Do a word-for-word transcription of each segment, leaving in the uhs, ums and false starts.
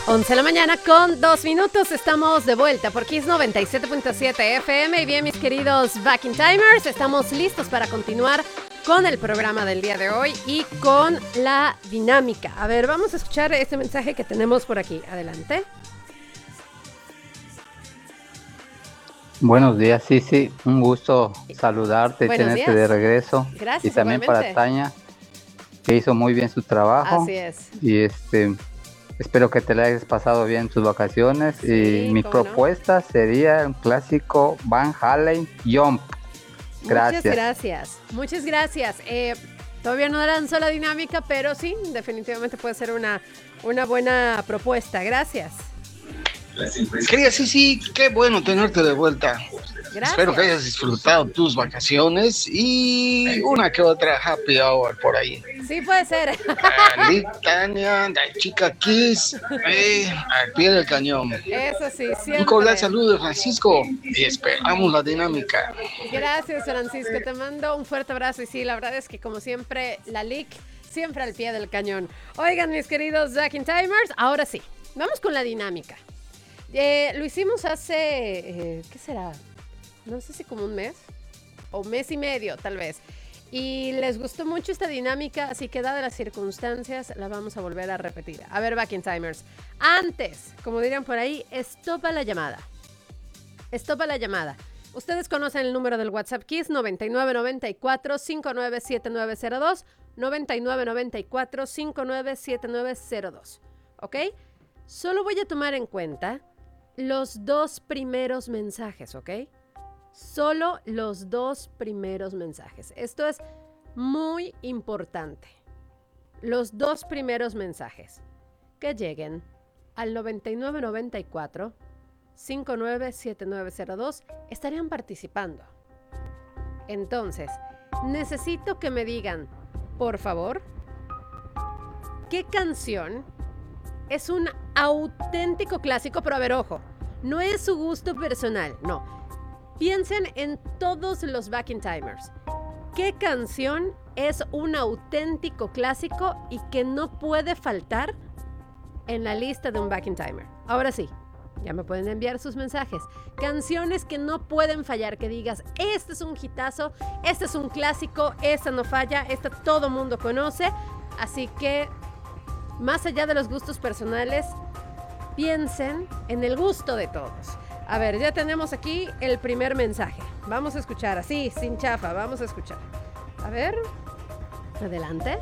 once de la mañana con dos minutos, estamos de vuelta por Kiss noventa y siete punto siete F M. Y bien, mis queridos Back in Timers, estamos listos para continuar con el programa del día de hoy y con la dinámica. A ver, vamos a escuchar este mensaje que tenemos por aquí. Adelante. Buenos días, Sisi. Un gusto saludarte y Buenos tenerte días. de regreso. Gracias, y también igualmente. para Tania, que hizo muy bien su trabajo. Así es. Y este, espero que te la hayas pasado bien en tus vacaciones. Sí, y mi cómo no. propuesta sería un clásico Van Halen, Jump. Gracias. Muchas gracias. Muchas gracias. Eh, todavía no lanzó la dinámica, pero sí, definitivamente puede ser una, una buena propuesta. Gracias. Querida Sisi, qué bueno tenerte de vuelta. Gracias. Espero que hayas disfrutado tus vacaciones y una que otra happy hour por ahí. Sí, puede ser. Ali, Tania, la chica Kiss, eh, al pie del cañón. Eso sí, siempre. Un cordial saludo de Francisco y esperamos la dinámica. Gracias, Francisco. Te mando un fuerte abrazo. Y sí, la verdad es que como siempre, la L I C siempre al pie del cañón. Oigan, mis queridos Back in Timers, ahora sí, vamos con la dinámica. Eh, lo hicimos hace, eh, ¿qué será? No sé si como un mes o mes y medio, tal vez. Y les gustó mucho esta dinámica, así que dadas las circunstancias, la vamos a volver a repetir. A ver, Back in Timers. Antes, como dirían por ahí, estopa la llamada. Estopa la llamada. Ustedes conocen el número del WhatsApp Kiss, noventa y nueve noventa y cuatro cincuenta y nueve setenta y nueve cero dos, noventa y nueve noventa y cuatro cincuenta y nueve setenta y nueve cero dos. ¿Ok? Solo voy a tomar en cuenta los dos primeros mensajes, ¿ok? Solo los dos primeros mensajes. Esto es muy importante. Los dos primeros mensajes que lleguen al noventa y nueve noventa y cuatro cincuenta y nueve setenta y nueve cero dos estarían participando. Entonces, necesito que me digan, por favor, ¿qué canción es un auténtico clásico? Pero a ver, ojo, no es su gusto personal, no. Piensen en todos los Back in Timers. ¿Qué canción es un auténtico clásico y que no puede faltar en la lista de un Back in Timer? Ahora sí, ya me pueden enviar sus mensajes. Canciones que no pueden fallar, que digas, este es un hitazo, este es un clásico, esta no falla, esta todo mundo conoce. Así que, más allá de los gustos personales, piensen en el gusto de todos. A ver, ya tenemos aquí el primer mensaje. Vamos a escuchar, así, sin chafa, vamos a escuchar. A ver, adelante.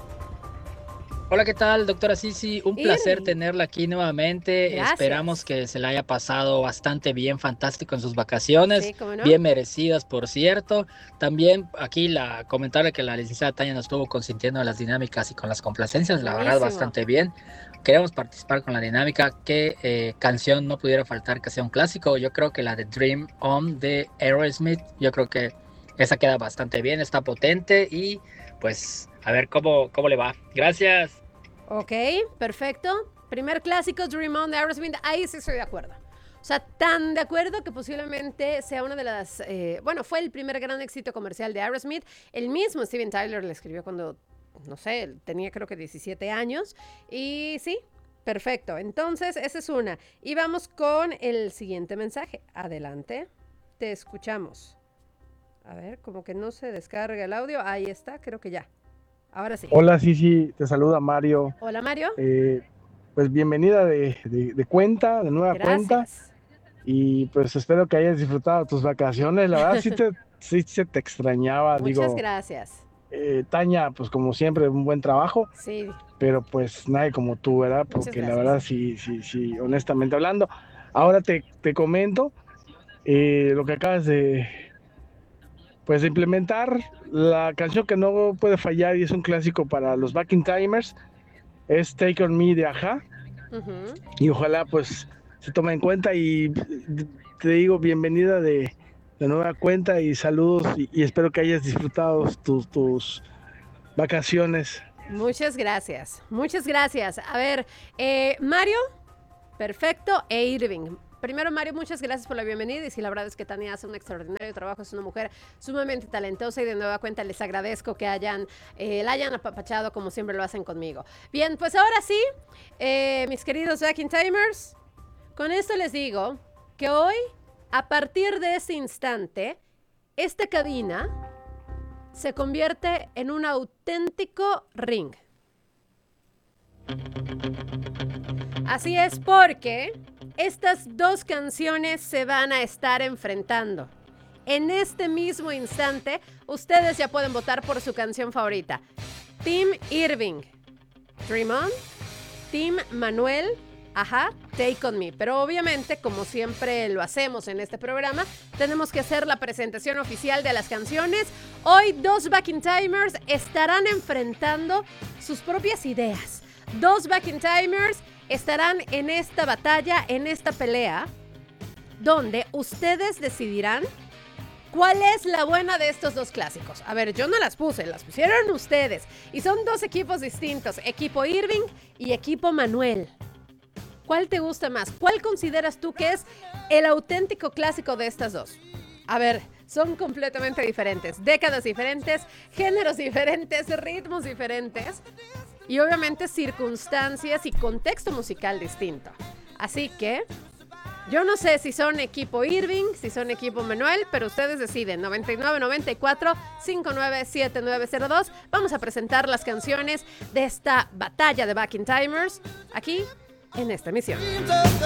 Hola, ¿qué tal, doctora Sisi? Un Irving. placer tenerla aquí nuevamente. Gracias. Esperamos que se la haya pasado bastante bien, fantástico en sus vacaciones. Sí, ¿cómo no? Bien merecidas, por cierto. También aquí la comentarle que la licenciada Tania nos estuvo consintiendo en las dinámicas y con las complacencias, la verdad, Buenísimo. bastante bien. Queremos participar con la dinámica. ¿Qué eh, canción no pudiera faltar que sea un clásico? Yo creo que la de Dream On de Aerosmith, yo creo que esa queda bastante bien, está potente y pues a ver cómo, cómo le va. Gracias. Ok, perfecto. Primer clásico, Dream On de Aerosmith. Ahí sí estoy de acuerdo. O sea, tan de acuerdo que posiblemente sea una de las... Eh, bueno, fue el primer gran éxito comercial de Aerosmith. El mismo Steven Tyler le escribió cuando, no sé, tenía creo que diecisiete años. Y sí, perfecto. Entonces, esa es una. Y vamos con el siguiente mensaje. Adelante. Te escuchamos. A ver, como que no se descarga el audio. Ahí está, creo que ya. Ahora sí. Hola, Sisi, te saluda Mario. Hola, Mario. Eh, pues bienvenida de, de, de cuenta, de nueva cuenta. Gracias. Y pues espero que hayas disfrutado tus vacaciones. La verdad sí, te, sí se te extrañaba. Muchas Digo, gracias. eh, Tania, pues como siempre, un buen trabajo. Sí, Pero pues nadie como tú, ¿verdad? Muchas Porque la gracias. verdad sí, sí, sí, honestamente hablando. Ahora te, te comento eh, lo que acabas de, pues, de implementar. La canción que no puede fallar y es un clásico para los Back in Timers es Take On Me de Ajá. ujú. Y ojalá pues se tome en cuenta y te digo bienvenida de, de nueva cuenta y saludos y, y espero que hayas disfrutado tus, tus vacaciones. Muchas gracias. Muchas gracias. A ver, eh, Mario, perfecto, e Irving. Primero, Mario, muchas gracias por la bienvenida. Y sí, la verdad es que Tania hace un extraordinario trabajo. Es una mujer sumamente talentosa y de nueva cuenta les agradezco que hayan, eh, la hayan apapachado como siempre lo hacen conmigo. Bien, pues ahora sí, eh, mis queridos Back in Timers, con esto les digo que hoy, a partir de este instante, esta cabina se convierte en un auténtico ring. Así es, porque estas dos canciones se van a estar enfrentando. En este mismo instante, ustedes ya pueden votar por su canción favorita. Team Irving, Dream On. Team Manuel, ajá, Take On Me. Pero obviamente, como siempre lo hacemos en este programa, tenemos que hacer la presentación oficial de las canciones. Hoy dos Back in Timers estarán enfrentando sus propias ideas. Dos Back in Timers estarán en esta batalla, en esta pelea, donde ustedes decidirán cuál es la buena de estos dos clásicos. A ver, yo no las puse, las pusieron ustedes. Y son dos equipos distintos, equipo Irving y equipo Manuel. ¿Cuál te gusta más? ¿Cuál consideras tú que es el auténtico clásico de estas dos? A ver, son completamente diferentes, décadas diferentes, géneros diferentes, ritmos diferentes. Y obviamente circunstancias y contexto musical distinto. Así que yo no sé si son equipo Irving, si son equipo Manuel, pero ustedes deciden. noventa y nueve noventa y cuatro cincuenta y nueve setenta y nueve cero dos. Vamos a presentar las canciones de esta batalla de Back in Timers aquí en esta emisión.